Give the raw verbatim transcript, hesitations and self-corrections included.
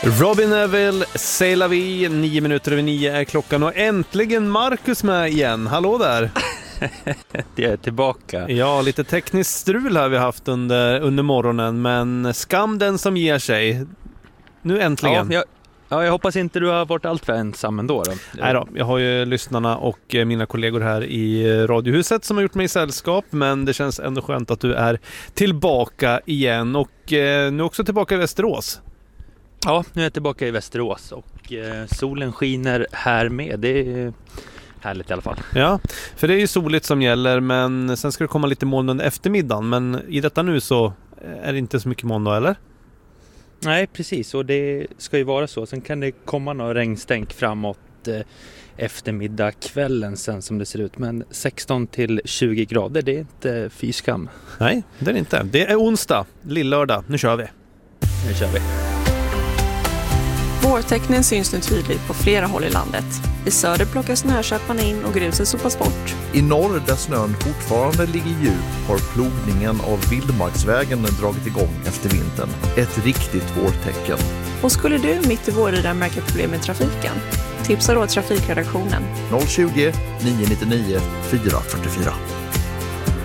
Robin Neville, C'est la vie, nio minuter över nio är klockan och äntligen Marcus med igen. Hallå där! Det är tillbaka. Ja, lite tekniskt strul har vi haft under, under morgonen, men skam den som ger sig. Nu äntligen. Ja, jag, ja, jag hoppas inte du har varit allt för ensam ändå då. Nej då, jag har ju lyssnarna och mina kollegor här i Radiohuset som har gjort mig i sällskap, men det känns ändå skönt att du är tillbaka igen och eh, nu också tillbaka i Västerås. Ja, nu är jag tillbaka i Västerås och eh, solen skiner här med. Det är härligt i alla fall. Ja, för det är ju soligt som gäller, men sen ska det komma lite moln under eftermiddagen. Men i detta nu så är det inte så mycket moln då, eller? Nej, precis. Och det ska ju vara så. Sen kan det komma några regnstänk framåt eh, eftermiddag kvällen sen som det ser ut. Men sexton till tjugo grader, det är inte fyskam. Nej, det är det inte. Det är onsdag, lillördag. Nu kör vi. Nu kör vi. Vårtecknen syns nu tydligt på flera håll i landet. I söder plockar snököparna in och gruset sopas bort. I norr där snön fortfarande ligger djup har plogningen av vildmarksvägen dragit igång efter vintern. Ett riktigt vårtecken. Och skulle du mitt i våren märka problem med trafiken? Tipsa då trafikredaktionen. noll tjugo, nio nio nio, fyra fyra fyra.